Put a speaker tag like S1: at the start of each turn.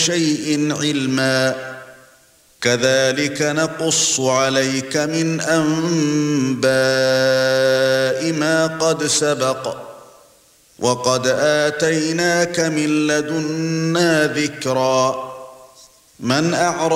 S1: شيء علما كذلك نقص عليك من أنباء ما قد سبق وقد آتيناك من لدنا ذكرا من أعرض